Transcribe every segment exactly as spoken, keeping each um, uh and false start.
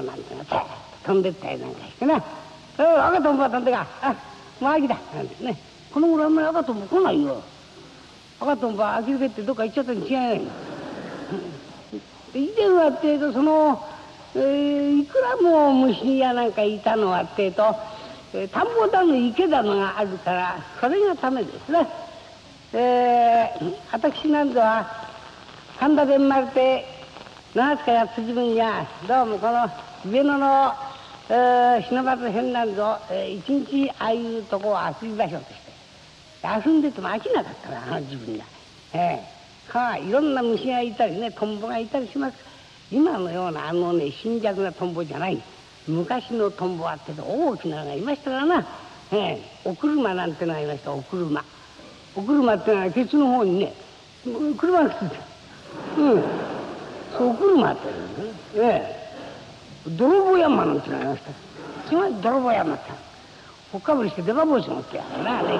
もなんてのが飛んでったりなんかしてな、赤とんぼは飛んでか、あ、もう秋だなんてね、この頃あんまり赤とんぼ来ないよ。赤とんぼは秋抜けってどっか行っちゃったに違いないの。以前はってえとその、えー、いくらも虫やなんかいたのはってえと、えー、田んぼだの池だのがあるからそれがためですね。えー、私なんぞは神田弁丸で七つか八つ時分やどうもこの上野の、えー、篠松辺なんぞ、えー、一日ああいうとこを遊び場所として遊んでても飽きなかったなあの自分が。えー、はあ、いろんな虫がいたりね、トンボがいたりします。今のようなあのね新弱なトンボじゃない。昔のトンボはって大きなのがいましたからな。えー、お車なんてのがいました。お車お車ってのはケツの方にね車がついてる。うん、そうお車って言うんですね。ええ、泥棒山なんてのがいました。つまり泥棒山ってほっかぶりして出刃帽子持ってやるな、ね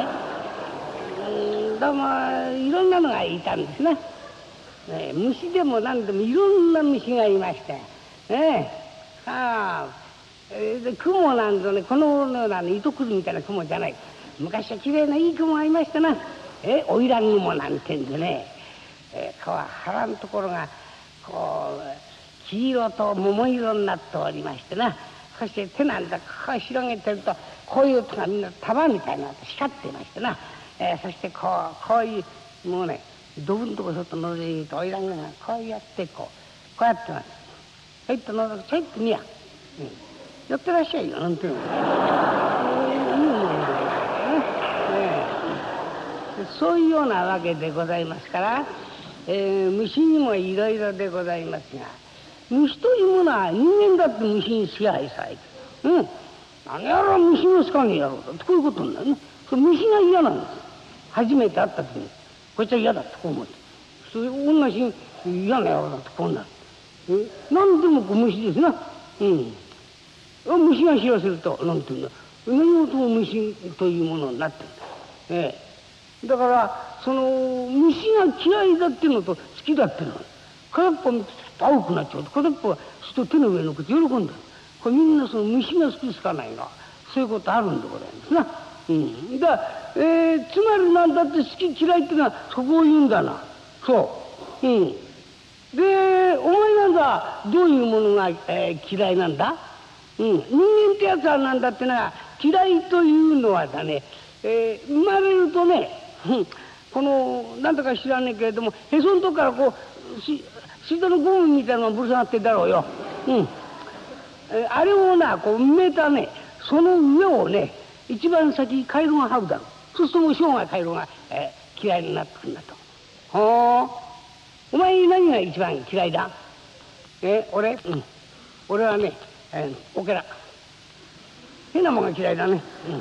えね。どうもいろんなのがいたんですね。えー、虫でも何でもいろんな虫がいまして、ねえ、ああ、えー、で雲なんぞね、このような、ね、糸くるみたいな雲じゃない。昔はきれいないい雲がいましたな。えー、花魁雲なんてんでね、えー、こう腹のところがこう黄色と桃色になっておりましてな。そして手なんだこう広げてるとこういう手がみんな束みたいなの光っていましてな。えー、そしてこうこういうもうねドブのとこちょっと覗いてると花魁がこうやってこうこうやってます。ちょいと覗くちょいっと見や、うん、寄ってらっしゃいよなんていうの、えー、いいもんなんだよね。えー、そういうようなわけでございますから、えー、虫にもいろいろでございますが、虫というものは人間だって虫に支配されてる。うん。何やら虫の好かねえやろうだってこういうことになるね。それ虫が嫌なんです。初めて会った時にこいつは嫌だってこう思って。それ同じに嫌な野郎だってこうなる。え何でもこう虫ですな。うん。虫が知らせるとなんていうんだ。何事も虫というものになってるんだ。ええ。だからその虫が嫌いだっていうのと好きだっていうのは片っぽ青くなっちゃうと片っぽはすると手の上の口喜んでる。これみんなその虫が好き好かないがそういうことあるんでございますな。うん、だから、えー、つまりなんだって好き嫌いっていうのはそこを言うんだな。そう。うん。でお前なんだどういうものが、えー、嫌いなんだ。うん。人間ってやつはなんだってのは嫌いというのはだね、えー、生まれるとね、うん、このなんだか知らねえけれどもへそのとこからこうし水道のゴムみたいなのがぶら下がってんだろうよ。うん。えー、あれをなこう埋めたねその上をね一番先カエルが這うだろう。そうするともう生涯カエルが、えー、嫌いになってくるんだと。はあ。お前何が一番嫌いだ。えー、俺、うん、俺はね、えー、オケラ。変なもんが嫌いだね。うん、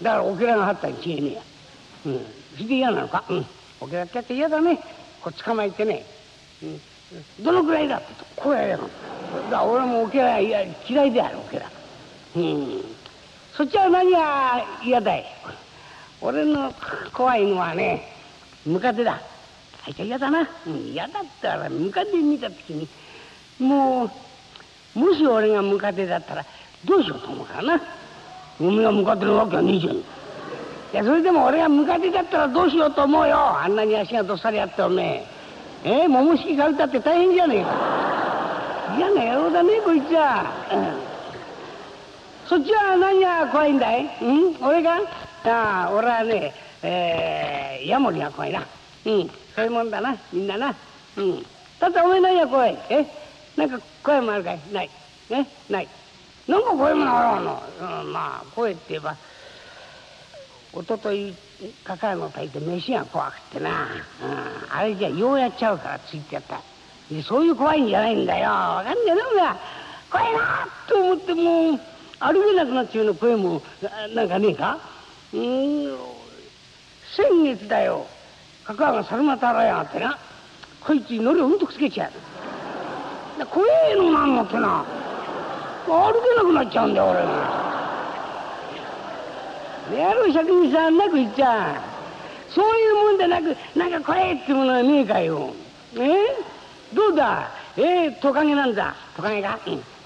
だからオケラが張ったに違えねえや。うん、それで嫌なのか。うん、オケラってやって嫌だね。こう捕まえてね、うん、どのくらいだってこうやれば。だから俺もオケラ嫌いであるオケラ。うん。そっちは何が嫌だい。俺の怖いのはねムカデだ。あいつは嫌だな。うん、嫌だったらムカデ見た時にもうもし俺がムカデだったらどうしようと思うからな。お前がムカデのわけはねえじゃん。いやそれでも俺がムカデだったらどうしようと思うよ。あんなに足がどっさりあっておめええー、桃敷かれたって大変じゃねえか。嫌な野郎だねこいつは。うんそっちは何が怖いんだい。うん俺がああ俺はね、えー、ヤモリが怖いな。うんそういうもんだなみんなな。うんだってお前何が怖い。えなんか怖いもんあるかい。ないえないなんか怖いものあるの。うん、まあ怖いって言えばおとといかかの炊いて飯が怖くってな、うん、あれじゃようやっちゃうからついてやった。そういう怖いんじゃないんだよ。わかんねえなお前怖いなと思ってもう歩けなくなっちゃうの声もなんかねえか。うーん先月だよかかが猿股洗いやがってなこいつにのりをうんとくつけちゃう。怖えのなんのってな歩けなくなっちゃうんだよ俺が。やろう職人さんなく言っちゃそういうもんでなくなんか怖えってものはねえかよ。えどうだえー、トカゲなんだトカゲか。うん